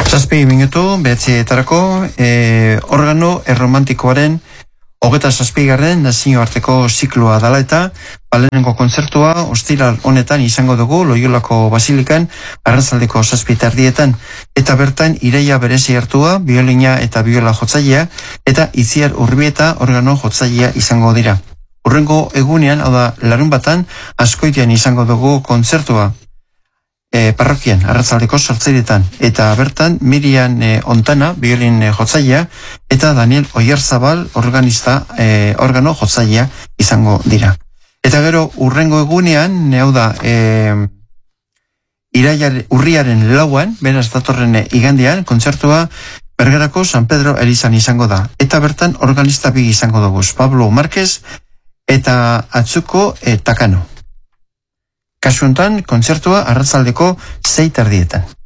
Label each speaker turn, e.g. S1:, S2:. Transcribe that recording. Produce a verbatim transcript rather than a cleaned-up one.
S1: Zazpi minutu, behatzietarako, e, organo erromantikoaren hogeta zazpigarren nazioarteko zikloa dela eta balenengo kontzertua ostiral honetan izango dugu Loiolako Basilikan arratsaldeko zazpi tardietan eta bertan Ireia berezi hartua, biolina eta biola jotzailea eta Itziar Urbieta organo jotzailea izango dira. Hurrengo egunean, hau da larunbatan, Azkoitian izango dugu kontzertua. E, parrokian, arratsaldeko zortzirietan, eta bertan Mirian e, Ontana, biolin e, jotzailea, eta Daniel Oierzabal, organista, e, organo jotzailea izango dira. Eta gero, urrengo egunean, hau da, e, iraiar, urriaren lauan, beraz datorren e, igandean, kontzertua Bergarako San Pedro Elizan izango da. Eta bertan, organista bi izango dugu, Pablo Márquez, eta Atzuko e, Takano. Kasu honetan, kontzertua arratsaldeko sei tardietan.